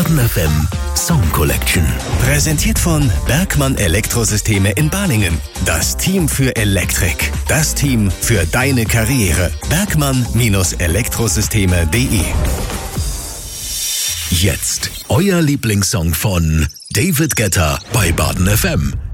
Baden FM Song Collection. Präsentiert von Bergmann Elektrosysteme in Balingen. Das Team für Elektrik. Das Team für deine Karriere. Bergmann-Elektrosysteme.de. Jetzt euer Lieblingssong von David Guetta bei Baden FM.